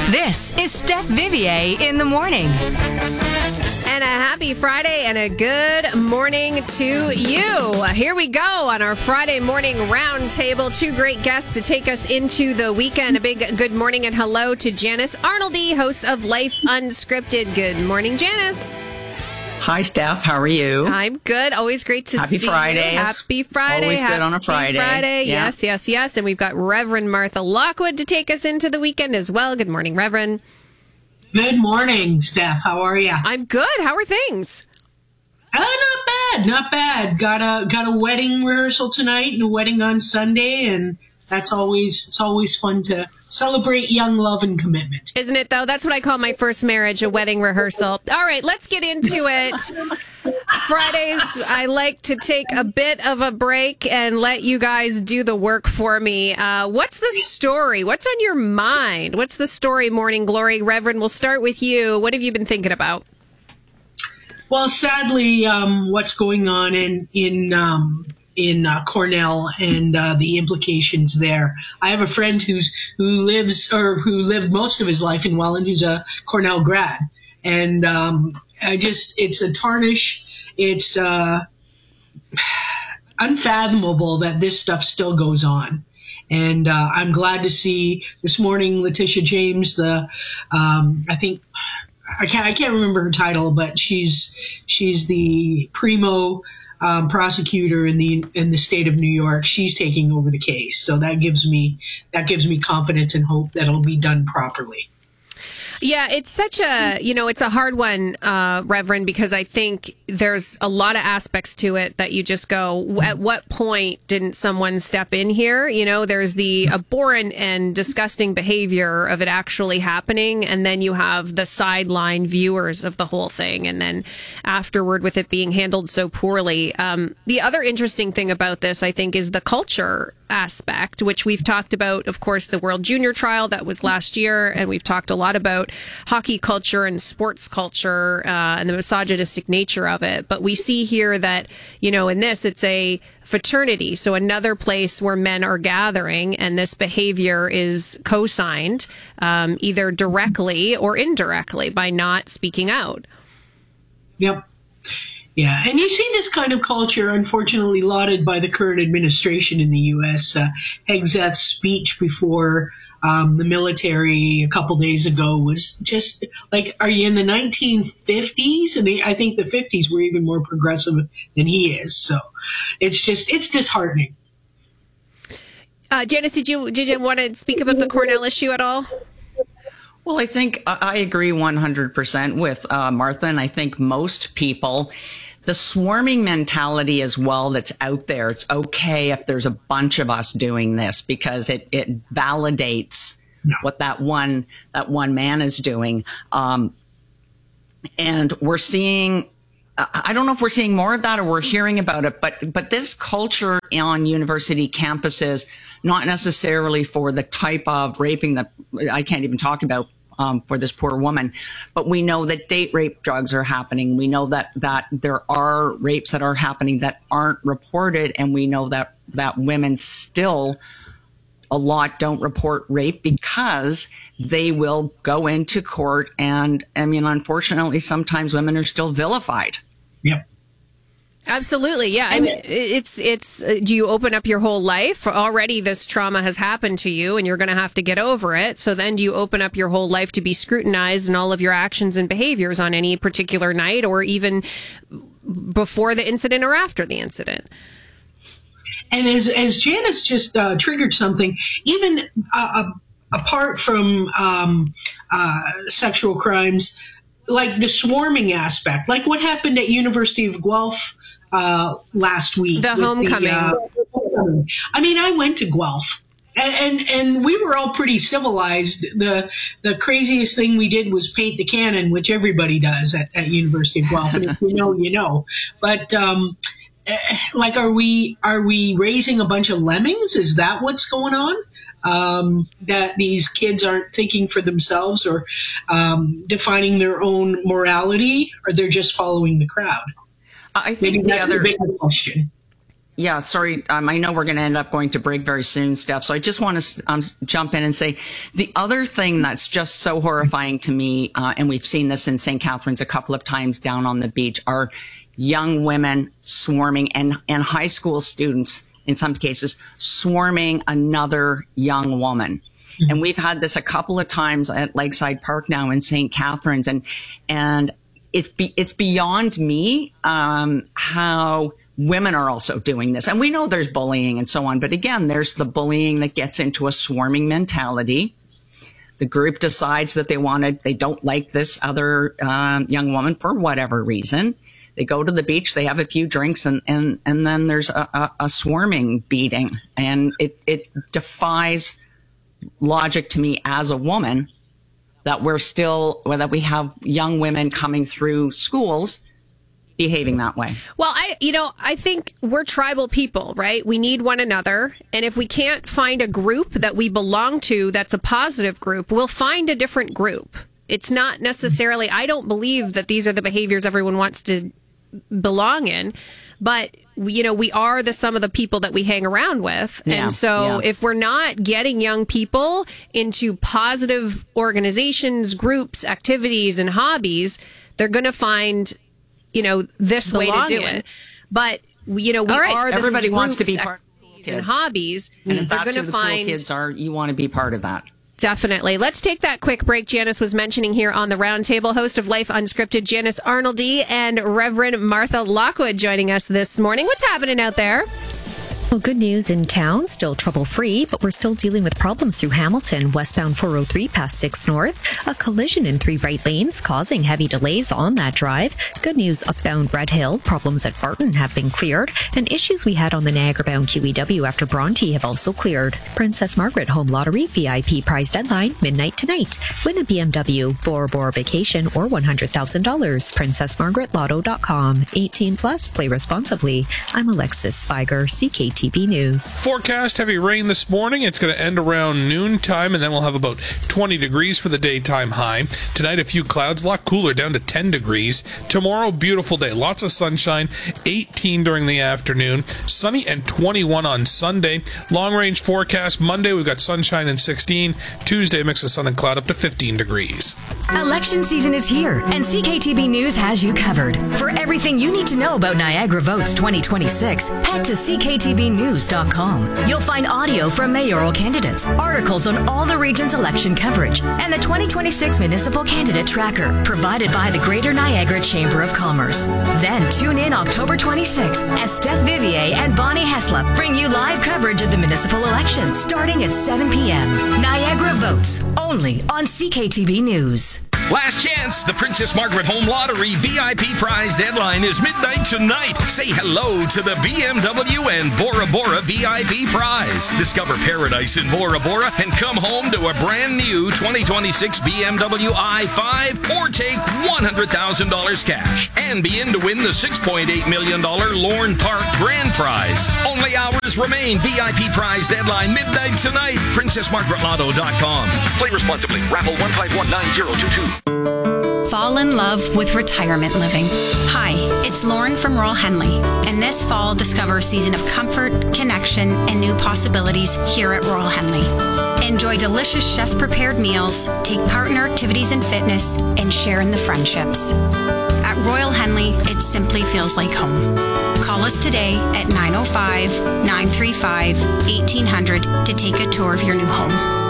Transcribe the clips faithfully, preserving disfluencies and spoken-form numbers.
This is Steph Vivier in the morning. And a happy Friday and a good morning to you. Here we go on our Friday morning roundtable. Two great guests to take us into the weekend. A big good morning and hello to Janice Arnoldi, host of Life Unscripted. Good morning, Janice. Hi, Steph. How are you? I'm good. Always great to Happy see Fridays. you. Happy Friday. Always Happy good on a Friday. Friday. Yeah. Yes, yes, yes. And we've got Reverend Martha Lockwood to take us into the weekend as well. Good morning, Reverend. Good morning, Steph. How are you? I'm good. How are things? Uh, not bad, not bad. Got a got a wedding rehearsal tonight and a wedding on Sunday, and that's always it's always fun to celebrate young love and commitment. Isn't it, though? That's what I call my first marriage, a wedding rehearsal. All right, let's get into it. Fridays, I like to take a bit of a break and let you guys do the work for me. Uh, what's the story? What's on your mind? What's the story, Morning Glory? Reverend, we'll start with you. What have you been thinking about? Well, sadly, um, what's going on in in um, in uh, Cornell and uh, the implications there. I have a friend who's who lives or who lived most of his life in Welland, who's a Cornell grad, and um, I just it's a tarnish. It's uh, unfathomable that this stuff still goes on. And uh, I'm glad to see this morning Letitia James, the um, I think I can't I can't remember her title, but she's she's the primo um, prosecutor in the in the state of New York. She's taking over the case, so that gives me that gives me confidence and hope that it'll be done properly. Yeah, it's such a, you know, it's a hard one, uh, Reverend, because I think there's a lot of aspects to it that you just go, at what point didn't someone step in here? You know, there's the abhorrent and disgusting behavior of it actually happening. And then you have the sideline viewers of the whole thing. And then afterward with it being handled so poorly. Um, the other interesting thing about this, I think, is the culture aspect, which we've talked about, of course, the World Junior trial that was last year. And we've talked a lot about hockey culture and sports culture uh, and the misogynistic nature of it. But we see here that, you know, in this, it's a fraternity. So another place where men are gathering, and this behavior is co-signed um, either directly or indirectly by not speaking out. Yep. Yeah, and you see this kind of culture, unfortunately, lauded by the current administration in the U S. Uh, Hegseth's speech before um, the military a couple days ago was just like, are you in the nineteen fifties? And I think the fifties were even more progressive than he is. So it's just, it's disheartening. Uh, Janice, did you did you want to speak about the Cornell issue at all? Well, I think I agree one hundred percent with uh, Martha, and I think most people, the swarming mentality as well that's out there, it's okay if there's a bunch of us doing this because it, it validates no. what that one that one man is doing. Um, and we're seeing, I don't know if we're seeing more of that or we're hearing about it, but but this culture on university campuses, not necessarily for the type of raping that I can't even talk about um, for this poor woman, but we know that date rape drugs are happening. We know that that there are rapes that are happening that aren't reported, and we know that that women still a lot don't report rape because they will go into court, and I mean, unfortunately, sometimes women are still vilified. Yep. Absolutely. Yeah. I mean, it's, it's, uh, do you open up your whole life? Already this trauma has happened to you and you're going to have to get over it. So then do you open up your whole life to be scrutinized in all of your actions and behaviors on any particular night or even before the incident or after the incident? And as, as Janice just uh, triggered something, even uh, apart from um, uh, sexual crimes, like the swarming aspect, like what happened at University of Guelph uh, last week. The homecoming. The, uh, I mean, I went to Guelph, and, and and we were all pretty civilized. The the craziest thing we did was paint the cannon, which everybody does at, at University of Guelph. And if you know, you know. But um, like, are we are we raising a bunch of lemmings? Is that what's going on? Um, that these kids aren't thinking for themselves or um, defining their own morality, or they're just following the crowd? I think Maybe the that's other a bigger question. Yeah, sorry. Um, I know we're going to end up going to break very soon, Steph. So I just want to um, jump in and say the other thing that's just so horrifying to me, uh, and we've seen this in Saint Catharines a couple of times down on the beach, are young women swarming and, and high school students, in some cases, swarming another young woman. Mm-hmm. And we've had this a couple of times at Lakeside Park now in Saint Catharines. And, and it's, be, it's beyond me um, how women are also doing this. And we know there's bullying and so on. But again, there's the bullying that gets into a swarming mentality. The group decides that they wanted, they don't like this other um, young woman for whatever reason. They go to the beach, they have a few drinks, and, and, and then there's a, a, a swarming beating. And it, it defies logic to me as a woman that we're still, or that we have young women coming through schools behaving that way. Well, I, you know, I think we're tribal people, right? We need one another. And if we can't find a group that we belong to that's a positive group, we'll find a different group. It's not necessarily, I don't believe that these are the behaviors everyone wants to belong in, but you know, we are the sum of the people that we hang around with. Yeah, and so yeah. if we're not getting young people into positive organizations, groups, activities, and hobbies, they're going to find, you know, this way to do it. But, you know, we right. are the Everybody groups, wants to be part of the and hobbies. And if they're that's going who to the find cool kids are, you want to be part of that. Definitely. Let's take that quick break. Janice was mentioning here on the Roundtable, host of Life Unscripted, Janice Arnoldy, and Reverend Martha Lockwood joining us this morning. What's happening out there? Well, good news in town, still trouble-free, but we're still dealing with problems through Hamilton, westbound four oh three past six North. A collision in three right lanes causing heavy delays on that drive. Good news upbound Red Hill, problems at Barton have been cleared, and issues we had on the Niagara-bound Q E W after Bronte have also cleared. Princess Margaret Home Lottery V I P prize deadline, midnight tonight. Win a B M W, Bora Bora Vacation, or one hundred thousand dollars. princess margaret lotto dot com. eighteen plus, play responsibly. I'm Alexis Spiger, C K T V News. Forecast heavy rain this morning. It's going to end around noontime, and then we'll have about twenty degrees for the daytime high. Tonight, a few clouds, a lot cooler, down to ten degrees. Tomorrow, beautiful day. Lots of sunshine, eighteen during the afternoon. Sunny and twenty-one on Sunday. Long-range forecast. Monday, we've got sunshine and sixteen. Tuesday, mix of sun and cloud up to fifteen degrees. Election season is here, and C K T B News has you covered. For everything you need to know about Niagara Votes twenty twenty-six, head to c k t b news dot com. You'll find audio from mayoral candidates, articles on all the region's election coverage, and the twenty twenty-six Municipal Candidate Tracker, provided by the Greater Niagara Chamber of Commerce. Then tune in October twenty-sixth as Steph Vivier and Bonnie Heslop bring you live coverage of the municipal elections starting at seven p.m. Niagara Votes, only on C K T B News. Last chance, the Princess Margaret Home Lottery V I P prize deadline is midnight tonight. Say hello to the B M W and Bora Bora V I P prize. Discover paradise in Bora Bora and come home to a brand new twenty twenty-six B M W i five or take one hundred thousand dollars cash and be in to win the six point eight million dollars Lorne Park Grand Prize. Only hours remain. V I P prize deadline midnight tonight. princess margaret lotto dot com. Play responsibly. Raffle one five one nine zero two two. Fall in love with retirement living. Hi, it's Lauren from Royal Henley, and this fall discover a season of comfort, connection, and new possibilities here at Royal Henley. Enjoy delicious chef-prepared meals, take part in our activities and fitness, and share in the friendships. At Royal Henley, it simply feels like home. Call us today at nine oh five, nine three five, eighteen hundred to take a tour of your new home.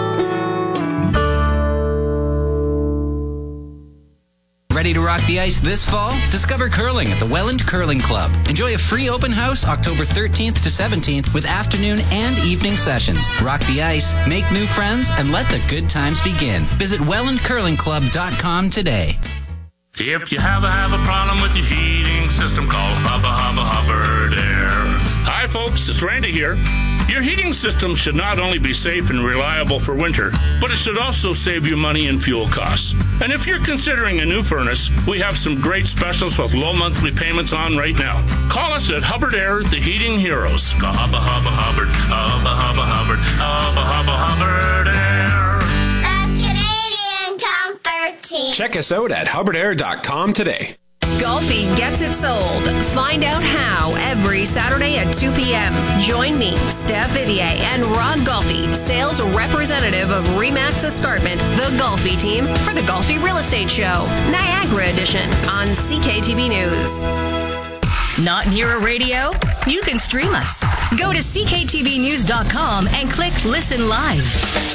Ready to rock the ice this fall? Discover curling at the Welland Curling Club. Enjoy a free open house October thirteenth to seventeenth with afternoon and evening sessions. Rock the ice, make new friends, and let the good times begin. Visit welland curling club dot com today. If you have a, have a problem with your heating system, call Hubba Hubba Hubbard Air. Hi folks, it's Randy here. Your heating system should not only be safe and reliable for winter, but it should also save you money and fuel costs. And if you're considering a new furnace, we have some great specials with low monthly payments on right now. Call us at Hubbard Air, the Heating Heroes. Go Hubba Hubba Hubbard, Hubba Hubba Hubbard, Hubba Hubba Hubbard Air. The Canadian Comfort Team. Check us out at hubbard air dot com today. Golfi gets it sold. Find out how every Saturday at two p.m. Join me, Steph Vivier, and Rod Golfi, sales representative of Remax Escarpment, the Golfi team, for the Golfi Real Estate Show, Niagara Edition on C K T B News. Not near a radio? You can stream us. Go to C K T V news dot com and click Listen Live.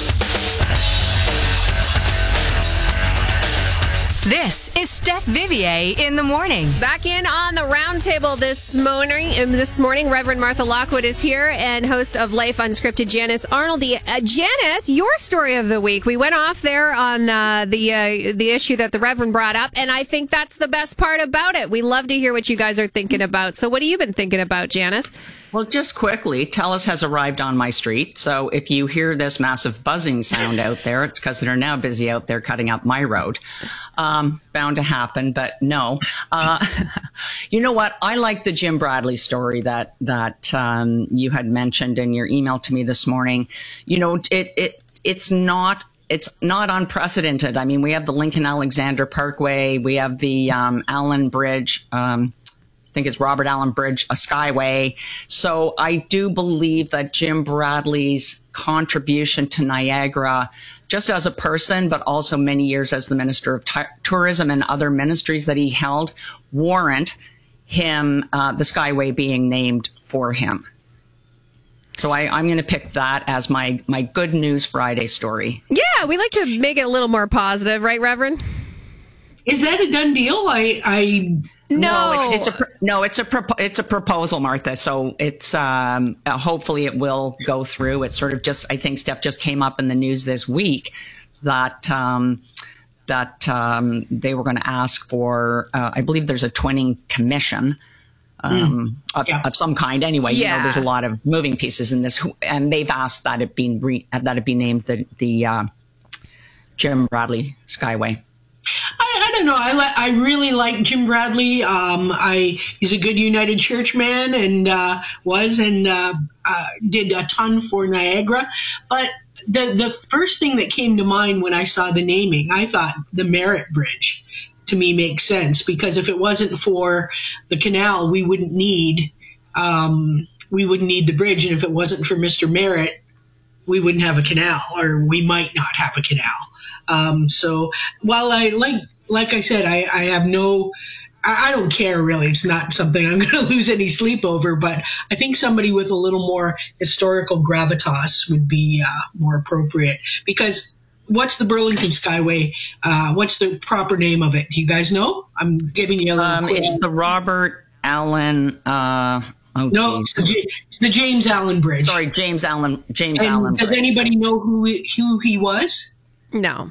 This is Steph Vivier in the morning. Back in on the roundtable this morning. This morning, Reverend Martha Lockwood is here, and host of Life Unscripted, Janice Arnoldy. Uh, Janice, your story of the week. We went off there on uh, the uh, the issue that the Reverend brought up, and I think that's the best part about it. We love to hear what you guys are thinking about. So, what have you been thinking about, Janice? Well, just quickly, TELUS has arrived on my street. So if you hear this massive buzzing sound out there, it's because they're now busy out there cutting up my road. Um, bound to happen, but no. Uh, you know what? I like the Jim Bradley story that that um, you had mentioned in your email to me this morning. You know, it it it's not. It's not unprecedented. I mean, we have the Lincoln Alexander Parkway. We have the um, Allen Bridge. Um, I think it's Robert Allen Bridge, a Skyway. So I do believe that Jim Bradley's contribution to Niagara, just as a person, but also many years as the Minister of T- Tourism and other ministries that he held, warrant him, uh, the Skyway being named for him. So I, I'm going to pick that as my, my Good News Friday story. Yeah, we like to make it a little more positive, right, Reverend? Is that a done deal? I, I no, no, it's, it's a no, it's a propo- it's a proposal, Martha. So it's um, uh, hopefully it will go through. It's sort of just, I think, Steph, just came up in the news this week that um, that um, they were going to ask for. Uh, I believe there's a twinning commission. Um, mm, of, yeah. of some kind. Anyway, yeah. you know, there's a lot of moving pieces in this, and they've asked that it be re- that it be named the the uh, Jim Bradley Skyway. I, I don't know. I li- I really like Jim Bradley. Um, I he's a good United Church man, and uh, was and uh, uh, did a ton for Niagara. But the the first thing that came to mind when I saw the naming, I thought the Merritt Bridge. To me makes sense, because if it wasn't for the canal, we wouldn't need um, we wouldn't need the bridge, and if it wasn't for Mister Merritt, we wouldn't have a canal, or we might not have a canal. Um, so while I like like I said, I, I have no I, I don't care really. It's not something I'm going to lose any sleep over, but I think somebody with a little more historical gravitas would be uh, more appropriate, because. What's the Burlington Skyway? Uh, what's the proper name of it? Do you guys know? I'm giving you a little. Um, it's the Robert Allen. Uh, oh, no, it's the, J- it's the James Allen Bridge. Sorry, James Allen. James and Allen. Does Bridge. anybody know who he, who he was? No.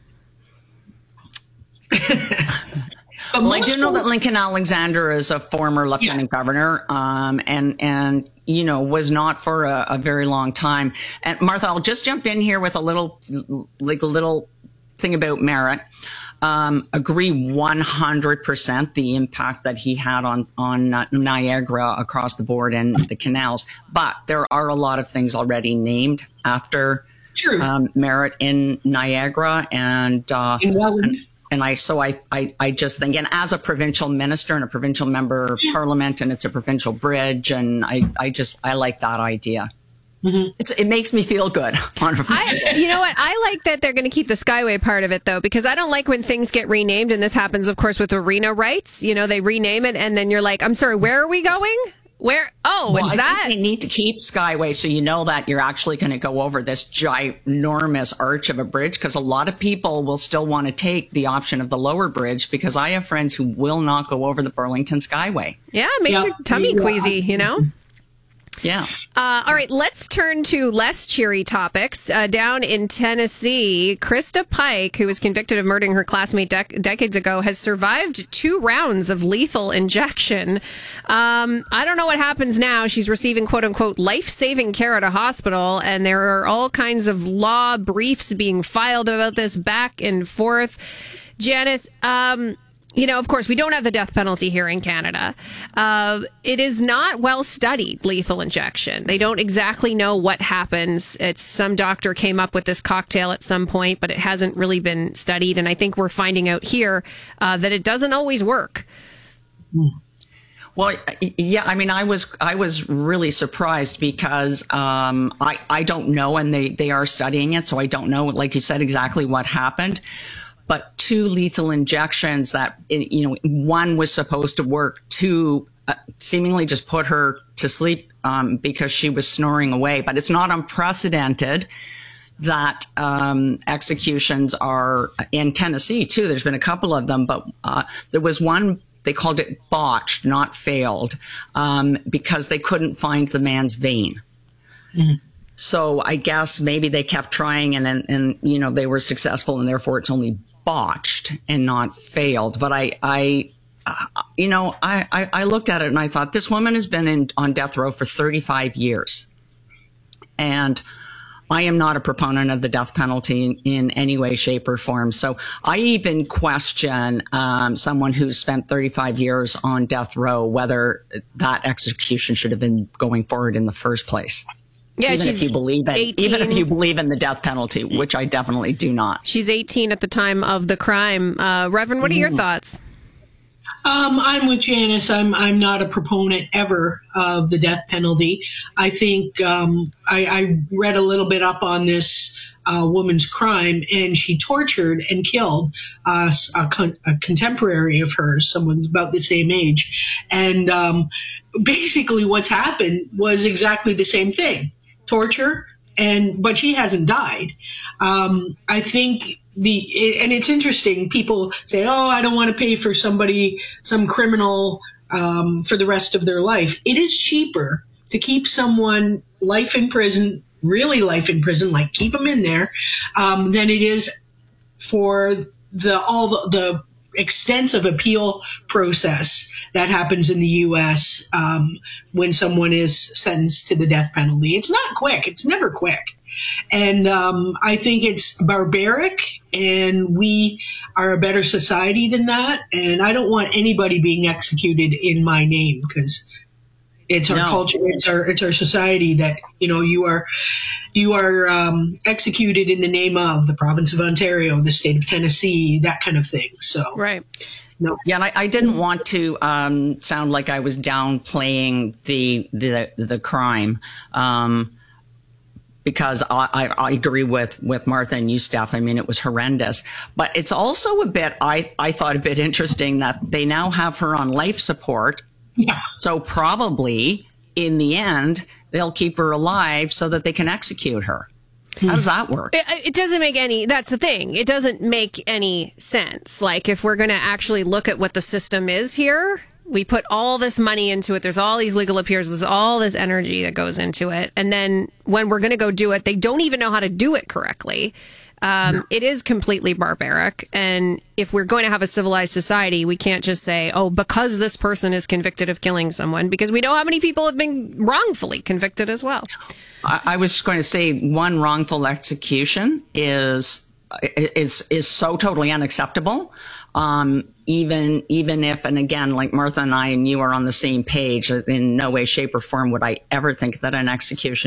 Well, I do know that Lincoln Alexander is a former lieutenant yeah. governor, um, and and you know was not for a, a very long time. And Martha, I'll just jump in here with a little like a little thing about Merritt. Um, agree one hundred percent the impact that he had on on uh, Niagara across the board and the canals. But there are a lot of things already named after um, Merritt in Niagara and uh, in Welland. And I, so I, I, I just think, and as a provincial minister and a provincial member of parliament, and it's a provincial bridge, and I, I just, I like that idea. Mm-hmm. It's, it makes me feel good. I, you know what? I like that they're going to keep the Skyway part of it, though, because I don't like when things get renamed, and this happens, of course, with arena rights. You know, they rename it, and then you're like, I'm sorry, where are we going? Where? Oh, well, it's I that. Think they need to keep Skyway so you know that you're actually going to go over this ginormous arch of a bridge, because a lot of people will still want to take the option of the lower bridge, because I have friends who will not go over the Burlington Skyway. Yeah, it makes yeah. your tummy yeah. queasy, you know? Yeah. Uh, all right, let's turn to less cheery topics. Uh, down in Tennessee, Krista Pike, who was convicted of murdering her classmate dec- decades ago, has survived two rounds of lethal injection. Um, I don't know what happens now. She's receiving, quote unquote, life-saving care at a hospital, and there are all kinds of law briefs being filed about this back and forth. Janice, um... You know, of course, we don't have the death penalty here in Canada. Uh, it is not well studied, lethal injection. They don't exactly know what happens. It's some doctor came up with this cocktail at some point, but it hasn't really been studied. And I think we're finding out here uh, that it doesn't always work. Well, yeah, I mean, I was I was really surprised because um, I I don't know, and they they are studying it, so I don't know, like you said, exactly what happened. But two lethal injections that, you know, one was supposed to work, two uh, seemingly just put her to sleep um, because she was snoring away. But it's not unprecedented that um, executions are in Tennessee too. There's been a couple of them, but uh, there was one. They called it botched, not failed, um, because they couldn't find the man's vein. Mm-hmm. So I guess maybe they kept trying and, and, and, you know, they were successful and therefore it's only botched and not failed. But I, I, uh, you know, I, I, I looked at it and I thought this woman has been in, on death row for thirty-five years. And I am not a proponent of the death penalty in, in any way, shape, or form. So I even question um, someone who's spent thirty-five years on death row whether that execution should have been going forward in the first place. Yeah, even if you believe in, even if you believe in the death penalty, which I definitely do not. She's eighteen at the time of the crime. Uh, Reverend, what are your thoughts? Um, I'm with Janice. I'm I'm not a proponent ever of the death penalty. I think um, I, I read a little bit up on this uh, woman's crime, and she tortured and killed uh, a, con- a contemporary of hers, someone about the same age. And um, basically what's happened was exactly the same thing. Torture, and but she hasn't died. Um, I think the and it's interesting. People say, "Oh, I don't want to pay for somebody, some criminal, um, for the rest of their life." It is cheaper to keep someone life in prison, really life in prison, like keep them in there, um, than it is for the all the, the extensive appeal process that happens in the U S um, when someone is sentenced to the death penalty. It's not quick. It's never quick. And um, I think it's barbaric, and we are a better society than that. And I don't want anybody being executed in my name, because it's our no. culture, it's our it's our society that, you know, you are you are um, executed in the name of the province of Ontario, the state of Tennessee, that kind of thing. So right. No. Yeah, and I, I didn't want to um, sound like I was downplaying the the the crime, um, because I, I, I agree with, with Martha and you, Steph. I mean, it was horrendous. But it's also a bit, I, I thought a bit interesting that they now have her on life support. Yeah. So probably in the end, they'll keep her alive so that they can execute her. How does that work? It, it doesn't make any, that's the thing. It doesn't make any sense. Like, if we're going to actually look at what the system is here, we put all this money into it. There's all these legal appeals. There's all this energy that goes into it. And then when we're going to go do it, they don't even know how to do it correctly. Um, no. It is completely barbaric. And if we're going to have a civilized society, we can't just say, oh, because this person is convicted of killing someone, because we know how many people have been wrongfully convicted as well. I, I was just going to say one wrongful execution is is is so totally unacceptable. Um, even even if, and again, like Martha and I and you are on the same page, in no way, shape, or form would I ever think that an execution